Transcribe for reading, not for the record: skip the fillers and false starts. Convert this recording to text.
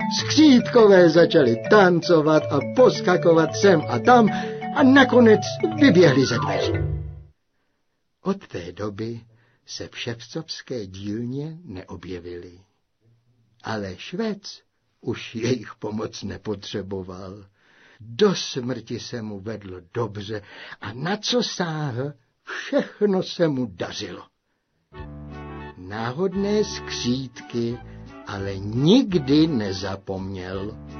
Skřítkové začali tancovat a poskakovat sem a tam a nakonec vyběhli za dveře. Od té doby se v ševcovské dílně neobjevili. Ale Švec už jejich pomoc nepotřeboval. Do smrti se mu vedlo dobře a na co sáhl, všechno se mu dařilo. Náhodné skřítky ale nikdy nezapomněl.